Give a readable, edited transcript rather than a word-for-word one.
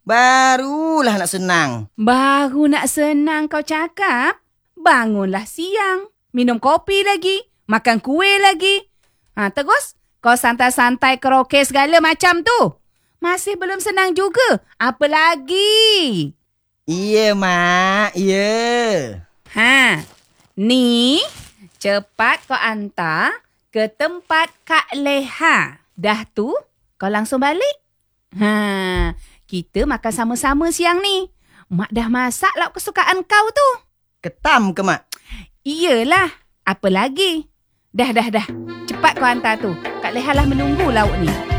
Barulah nak senang. Baru nak senang kau cakap? Bangunlah siang. Minum kopi lagi. Makan kuih lagi. Terus kau santai-santai karaoke segala macam tu. Masih belum senang juga. Apa lagi? Iya, Mak. Iya. Ni cepat kau hantar ke tempat Kak Leha. Dah tu kau langsung balik. Kita makan sama-sama siang ni. Mak dah masak lauk kesukaan kau tu. Ketam ke, Mak? Iyalah. Apa lagi? Dah. Cepat kau hantar tu. Kak Leha lah menunggu lauk ni.